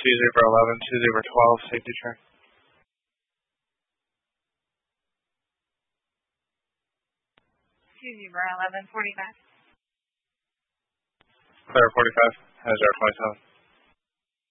Zebra 11, 2 Zebra 12, safety track. 2 Zebra 11, 45. Clear 45, has our 27.